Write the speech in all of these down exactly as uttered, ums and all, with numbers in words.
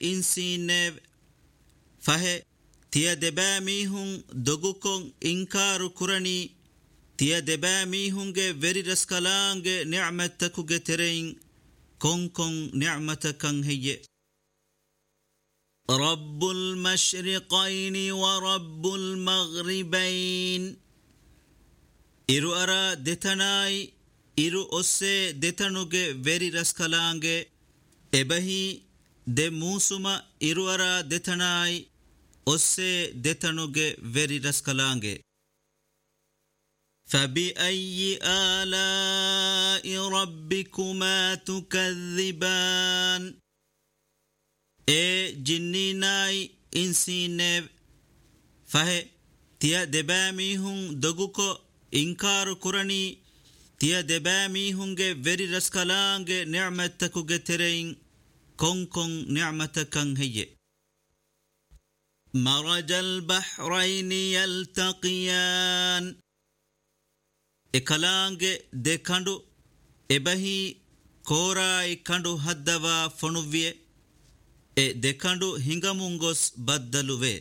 insinev fahe tiya debamihun dogukon inkaru kurani tiya debamihunge veri raskalange ni'matakuge terein konkon ni'matakan heye Rabbul mashriqaini wa Rabbul maghribain iru ara detanai iru osse detanuge veri raskalange ebahi de musuma iru ara detanai osse detanuge veri raskalange فبأي آلاء ربكما تكذبان e jinninaai insinev fahe tiya debamihun doguko inkaaru kurani tiya debamihunge veri raskalange ni'matakuge terein konkon ni'matakan heye marajal bahrayni yaltaqiyan ekalange dekandu ebahi korai kandu haddava fonuviye e dekandu hingamungos baddaluve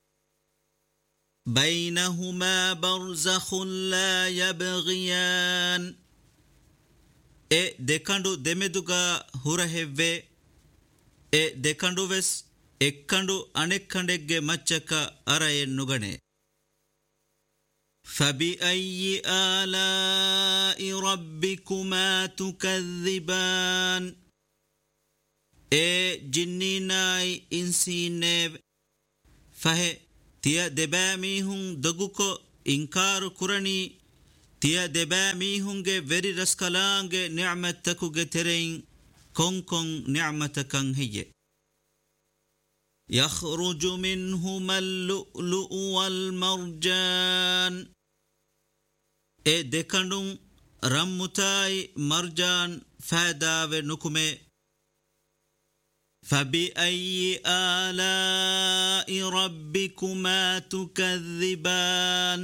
bainahuma barzakhun la yabghiyan e dekandu demeduga hurahevve e dekandu ves ekkandu anekkandegge machchaka araye nugane فبأي آلاء ربكما تكذبان e jinninaai insinev fahe tiya debamihun doguko inkaaru kurani tiya debamihunge veri raskalange ni'matakuge terein konkon ni'matakan heye yakhruju minhuma al-lu'lu'u wal-marjan e dekandun rammutai marjan faadave nukume فبأي آلاء ربكما تكذبان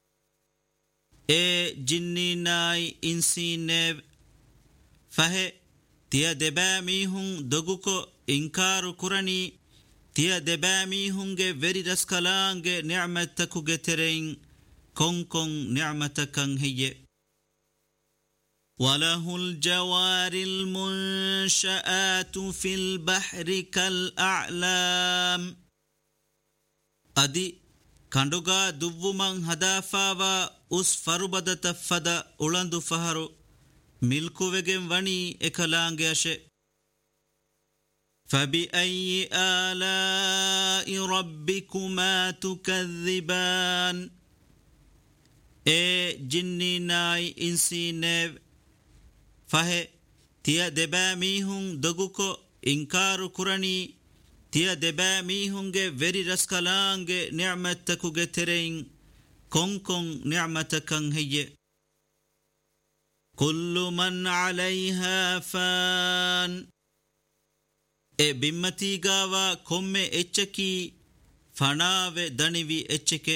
e jinninaai insinev fahe tiya debamihun doguko inkaaru kurani tiya debamihunge veri raskalange ni'matakuge terein konkon ni'matakan heye وله الجوار المنشآت في البحر كالأعلام أدي كندوغا دوومن هدافاوا اس فربد تفد أولاندو فهرو ملكو وگن وني اكلانگيشه فبأي آلاء ربكما تكذبان اي جنيناي انسينيو fahe tiya debamihun doguko inkaaru kurani tiya debamihunge veri raskalange ni'matakuge terein konkon ni'matakan heye kullu man 'alayha fan e bimmati gawa komme echaki fanave danivi echeke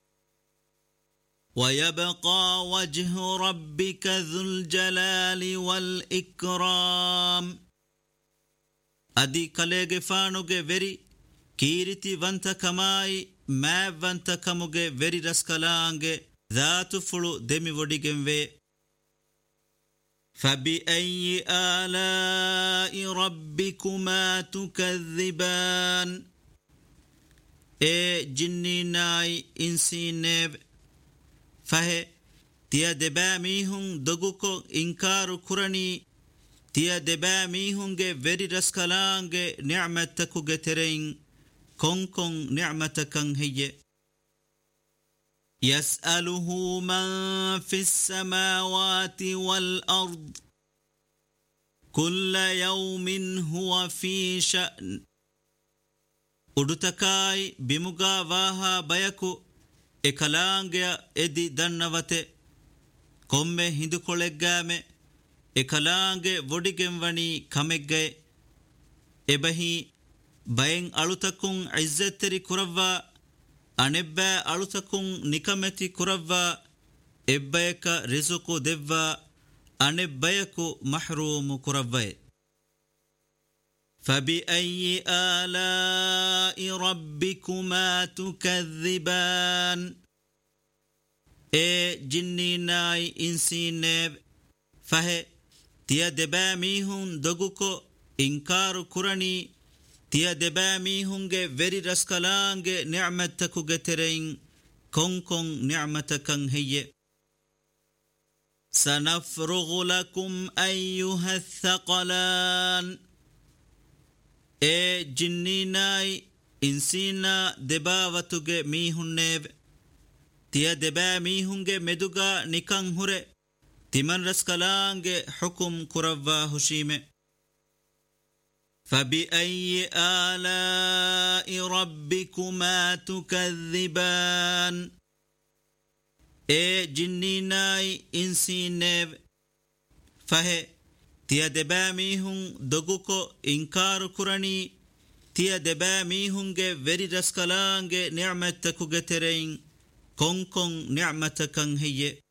ويبقى وجه ربك ذو الجلال والإكرام أدي كاليغ فانوغ وري كيرتي وانت كماي ما وانت كموغ وري رسكالانغ ذات فلو دمي وديگن وي فبأي آلاء ربكما تكذبان اي جنيناي انسينيب fahe tiya debamihun doguko inkaaru kurani tiya debamihunge veri raskalange ni'matakuge terein konkon ni'matakan heye yas'aluhu man fis samawati wal ard kulla yawmin huwa fi sha'n udutakai bimuga waha bayaku ekalaangya edi dannavate komme hindu koleggaame ekalaange vodigen wani kamegge ebahi bayen alutakun izzetteri kuravva anebba alutakun nikameti kuravva ebbayaka rizuku devva anebbayaku mahrumu kuravva فبأي آلاء ربكما تكذبان اي جنيناي انسينيب فه تيا دباميهن دغوكو انكار كراني تيا دباميهنگه وري رسكلانگه نعمتكو گترين كون كون نعمتكن هي سنفرغ لكم أيها الثقلان اي جنيناي انسينا دباوتوگه ميهنيب تيا دبا ميهنگه مدوغا نكان هره تمن رسكلانگه حكم كروا هشيمه فبأي آلاء ربكما تكذبان اي جنيناي انسينيب فه تيا دبا ميهن دغوكو انكار كراني تيا دبا ميهنگه وري رسكلانگه نعمتكو گترين كون كون نعمتكن هي